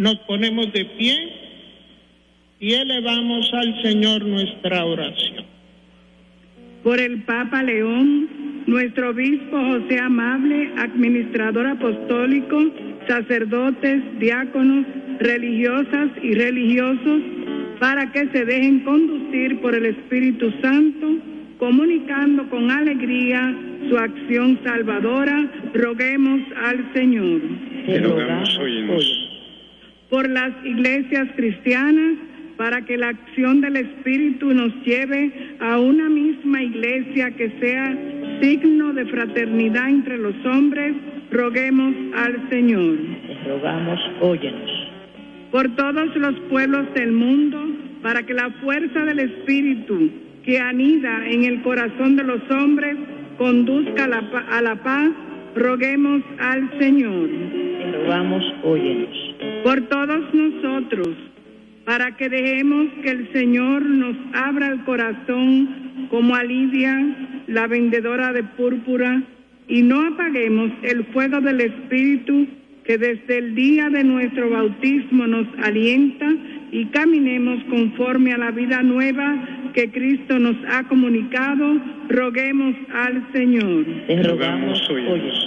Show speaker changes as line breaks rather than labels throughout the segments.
Nos ponemos de pie y elevamos al Señor nuestra oración.
Por el Papa León, nuestro obispo José Amable, administrador apostólico, sacerdotes, diáconos, religiosas y religiosos, para que se dejen conducir por el Espíritu Santo, comunicando con alegría su acción salvadora, roguemos al Señor.
Te rogamos, óyenos.
Por las iglesias cristianas, para que la acción del Espíritu nos lleve a una misma iglesia que sea signo de fraternidad entre los hombres, roguemos al Señor.
Te rogamos, óyenos.
Por todos los pueblos del mundo, para que la fuerza del Espíritu que anida en el corazón de los hombres conduzca a la paz, roguemos al Señor.
Te rogamos, óyenos.
Por todos nosotros, para que dejemos que el Señor nos abra el corazón como a Lidia, la vendedora de púrpura, y no apaguemos el fuego del Espíritu que desde el día de nuestro bautismo nos alienta, y caminemos conforme a la vida nueva que Cristo nos ha comunicado, roguemos al Señor.
Te rogamos, óyenos.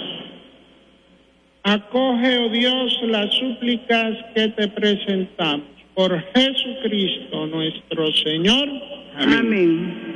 Acoge, oh Dios, las súplicas que te presentamos. Por Jesucristo nuestro Señor.
Amén.